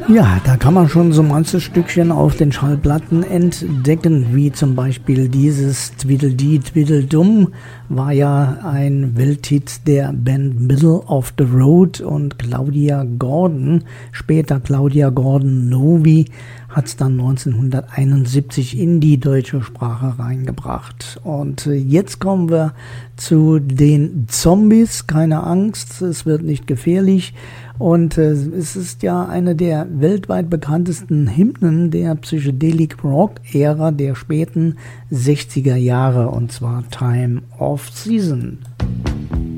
Ja, da kann man schon so manches Stückchen auf den Schallplatten entdecken, wie zum Beispiel dieses Tweedledee Tweedledum war ja ein Welthit der Band Middle of the Road und Claudia Gordon, später Claudia Gordon Novi, hat es dann 1971 in die deutsche Sprache reingebracht. Und jetzt kommen wir zu den Zombies, keine Angst, es wird nicht gefährlich. Und es ist ja eine der weltweit bekanntesten Hymnen der Psychedelic Rock-Ära der späten 60er Jahre, und zwar Time of Season.